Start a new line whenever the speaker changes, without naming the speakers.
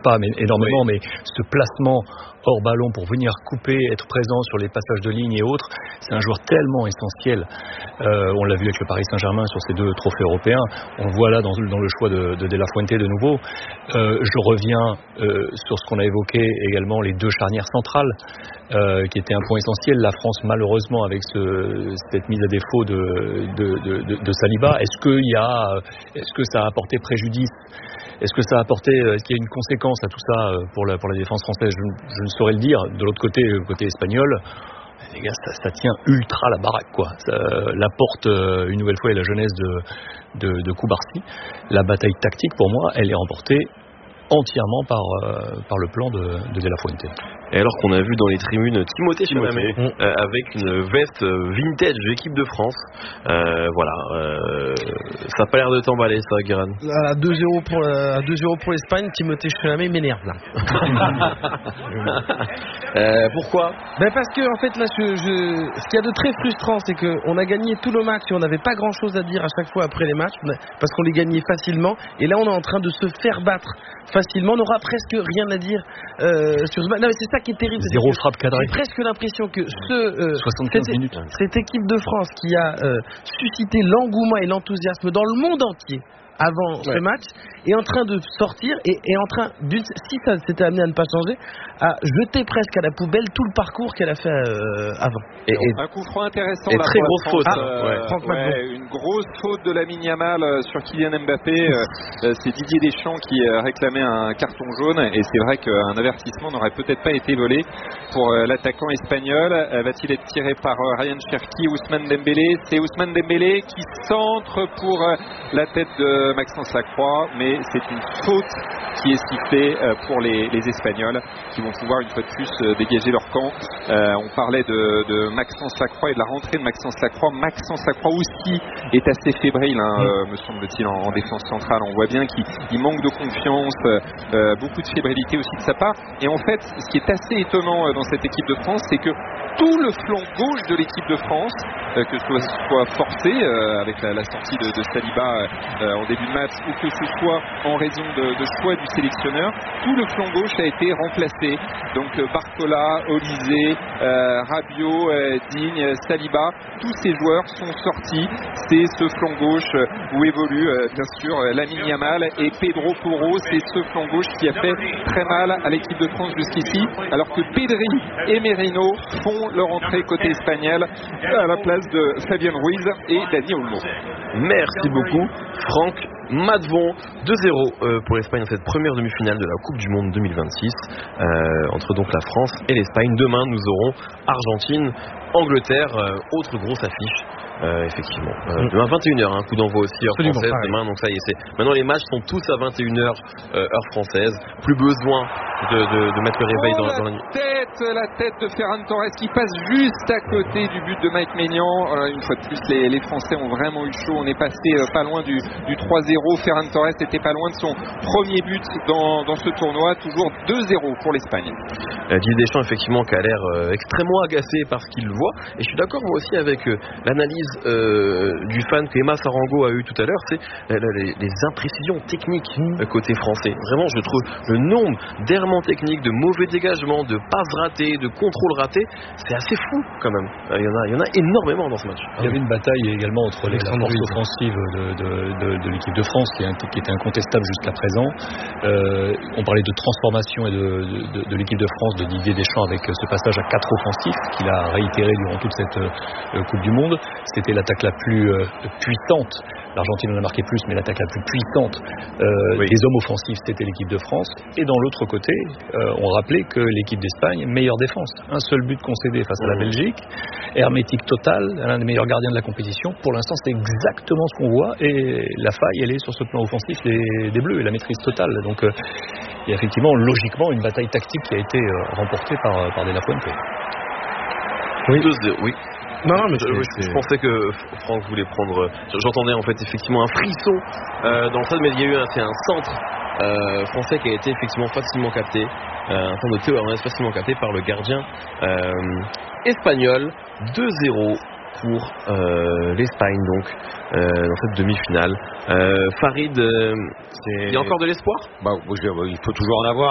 pas énormément, mais ce placement hors ballon pour venir couper, être présent sur les passages de ligne et autres, c'est un joueur tellement essentiel. On l'a vu avec le Paris Saint-Germain sur ces 2 trophées européens. On le voit là dans le choix de La Fuente de nouveau. Je reviens sur ce qu'on a évoqué également, les 2 charnières centrales, qui étaient un point essentiel. La France, malheureusement, avec cette mise à défaut de Saliba, est-ce que ça a apporté préjudice? Est-ce qu'il y a une conséquence à tout ça pour la défense française? Je ne saurais le dire. De l'autre côté, le côté espagnol, les gars, ça tient ultra la baraque, quoi. La porte, une nouvelle fois, est la jeunesse de Koubarsi. La bataille tactique, pour moi, elle est remportée entièrement par le plan de La Fuente.
Et alors qu'on a vu dans les tribunes Timothée Chalamet avec une veste vintage équipe de France, ça n'a pas l'air de t'emballer ça, Guérin.
À 2-0 pour l'Espagne, Timothée Chalamet m'énerve là.
Pourquoi?
Parce que en fait là, ce qu'il y a de très frustrant, c'est qu'on a gagné tous nos matchs et on n'avait pas grand chose à dire à chaque fois après les matchs, parce qu'on les gagnait facilement. Et là, on est en train de se faire battre facilement. On n'aura presque rien à dire sur ce match. Non, mais c'est ça qui est terrible.
0 frappe cadrée.
J'ai presque l'impression que
75 minutes.
Cette équipe de France qui a suscité l'engouement et l'enthousiasme dans le monde entier avant ce match est en train de sortir et est en train, si ça s'était amené à ne pas changer, à jeter presque à la poubelle tout le parcours qu'elle a fait avant.
Et un coup franc intéressant.
Et très grosse faute.
Une grosse faute de Lamine Yamal sur Kylian Mbappé. C'est Didier Deschamps qui réclamait un carton jaune et c'est vrai qu'un avertissement n'aurait peut-être pas été volé pour l'attaquant espagnol. Va-t-il être tiré par Ryan Cherki, Ousmane Dembélé? C'est Ousmane Dembélé qui centre pour la tête de Maxence Lacroix, mais c'est une faute qui est sifflée pour les Espagnols qui vont pouvoir une fois de plus dégager leur camp. On parlait de Maxence Lacroix et de la rentrée de Maxence Lacroix. Maxence Lacroix aussi est assez fébrile, me semble-t-il, en défense centrale. On voit bien qu'il manque de confiance, beaucoup de fébrilité aussi de sa part. Et en fait, ce qui est assez étonnant dans cette équipe de France, c'est que tout le flanc gauche de l'équipe de France, que ce soit forcé avec la sortie de Saliba en début de match ou que ce soit en raison de choix du sélectionneur, tout le flanc gauche a été remplacé. Donc Barcola, Olysée, Rabiot, Digne, Saliba, tous ces joueurs sont sortis. C'est ce flanc gauche où évolue bien sûr Lamine Yamal et Pedro Porro. C'est ce flanc gauche qui a fait très mal à l'équipe de France jusqu'ici, alors que Pedri et Merino font leur entrée côté espagnol à la place de Fabien Ruiz et Dani Olmo.
Merci beaucoup Franck Matvon. 2-0 pour l'Espagne dans cette première demi-finale de la Coupe du Monde 2026 entre donc la France et l'Espagne. Demain nous aurons Argentine, Angleterre, autre grosse affiche. Effectivement. Demain 21h, un coup d'envoi aussi heure française demain, donc ça y est, maintenant les matchs sont tous à 21h heure française. Plus besoin de mettre le réveil dans la nuit.
La tête de Ferran Torres qui passe juste à côté du but de Mike Maignan. Une fois de plus, les Français ont vraiment eu chaud. On est passé pas loin du 3-0. Ferran Torres n'était pas loin de son premier but dans ce tournoi. Toujours 2-0 pour l'Espagne.
Didier Deschamps, effectivement, qui a l'air extrêmement agacé par ce qu'il voit. Et je suis d'accord moi aussi avec l'analyse du fan que Emma Sarango a eu tout à l'heure. C'est les imprécisions techniques côté français. Vraiment, je trouve le nombre d'errements techniques, de mauvais dégagements, de passes ratées, de contrôles ratés, c'est assez fou quand même. Il y en a énormément dans ce match.
Il y avait une bataille également entre la force offensive de l'équipe de France qui était incontestable jusqu'à présent. On parlait de transformation et de l'équipe de France de Didier Deschamps avec ce passage à 4 offensifs qu'il a réitéré durant toute cette Coupe du Monde. C'était l'attaque la plus puissante. L'Argentine en a marqué plus, mais l'attaque la plus puissante des hommes offensifs, c'était l'équipe de France. Et dans l'autre côté, on rappelait que l'équipe d'Espagne, meilleure défense. Un seul but concédé face à la Belgique, hermétique total, l'un des meilleurs gardiens de la compétition. Pour l'instant, c'est exactement ce qu'on voit. Et la faille, elle est sur ce plan offensif des Bleus, et la maîtrise totale. Donc, il y a effectivement, logiquement, une bataille tactique qui a été remportée par De La Fuente.
Oui. 2-0, oui. Non, mais je pensais que Franck voulait prendre. J'entendais en fait effectivement un frisson dans le stade, mais il y a eu un centre français qui a été effectivement facilement capté, un centre de Théo Hernandez facilement capté par le gardien espagnol. 2-0 pour l'Espagne donc dans cette demi-finale. Farid, il y a encore de l'espoir?
Il faut toujours en avoir.